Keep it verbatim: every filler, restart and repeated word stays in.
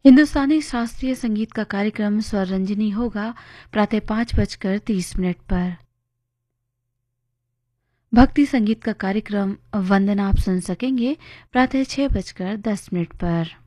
हिंदुस्तानी शास्त्रीय संगीत का कार्यक्रम स्वर रंजनी होगा प्रातः पाँच बजकर तीस मिनट पर। भक्ति संगीत का कार्यक्रम वंदना आप सुन सकेंगे प्रातः छह बजकर दस मिनट पर।